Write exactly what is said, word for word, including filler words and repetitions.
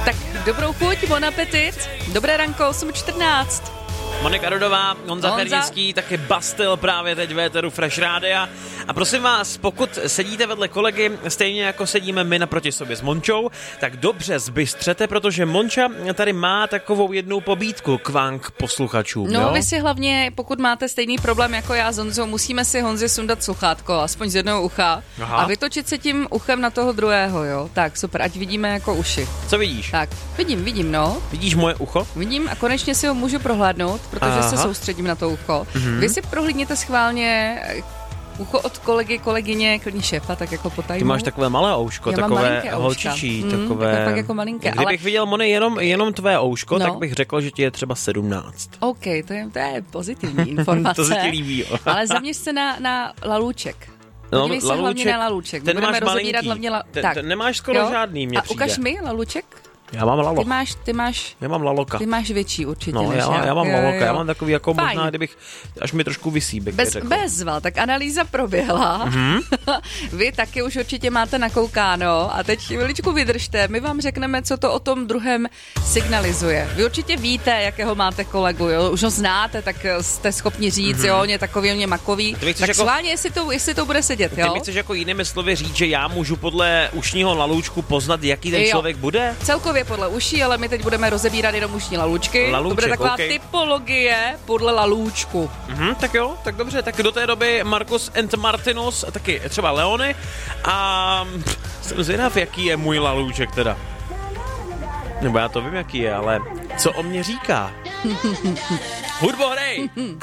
Tak dobrou chuť, bon appetit. Dobré ranko, osm čtrnáct. Monika Rudová, Honza Honza. Fernický, taky Bastil právě teď v éteru Fresh Rádia. A prosím vás, pokud sedíte vedle kolegy, stejně jako sedíme my naproti sobě s Mončou, tak dobře zbystřete, protože Monča tady má takovou jednu pobídku k vám, k posluchačům. No jo? vy si hlavně, pokud máte stejný problém jako já s Honzou, musíme si Honzi sundat sluchátko, aspoň z jednoho ucha. Aha. A vytočit se tím uchem na toho druhého, jo. Tak super, ať vidíme jako uši. Co vidíš? Tak, vidím, vidím, no. Vidíš moje ucho? Vidím a konečně si ho můžu prohlédnout, protože Aha. se soustředím na to ucho. Mhm. Vy si prohlídněte schválně ucho od kolegy, kolegyně, klidně šéfa, tak jako potajmu. Ty máš takové malé ouško, Já mám takové malinké ouška. holčičí, Mm, takové... takové fakt jako malinké, Kdybych ale- viděl, Moni, jenom, jenom tvé ouško, No. tak bych řekl, že ti je třeba sedmnáct. OK, to je, to je pozitivní informace. To se ti líbí, jo. Ale zaměř se na, na lalůček. No, Podívej se hlavně na lalůček. ten Budeme máš rozebírat malinký. hlavně la... ten, tak. ten nemáš skoro Jo? žádný, mně A přijde. ukaž mi lalůček. Já mám lalo. Ty máš, ty máš, Já mám laloka. ty máš větší určitě No, než já, já mám Jo, laloka, jo. já mám takový jako Fajn. možná, kdybych, až mi trošku visí, bych Bez, řekl. bezva, tak analýza proběhla. Mhm. Vy taky už určitě máte nakoukáno a teď chviličku vydržte, my vám řekneme, co to o tom druhém signalizuje. Vy určitě víte, jakého máte kolegu, jo? Už ho znáte, tak jste schopni říct, Mhm. jo, on je takový, on je makový. Ty mi chceš Tak jako- schválně, jestli to, jestli to bude sedět, Ty jo? mi chceš jako jinými slovy říct, že já můžu podle ušního lalůčku poznat, jaký ten Jo. člověk bude? Celkově podle uší, ale my teď budeme rozebírat jenom ušní lalůčky. Lalůček, to bude taková okay. typologie podle lalůčku. Mhm, tak jo, tak dobře, tak do té doby Marcus and Martinus, a taky třeba Leony a pff, jsem zvědav, jaký je můj lalůček teda. Nebo já to vím, jaký je, ale co o mě říká? Hudbo, hrej!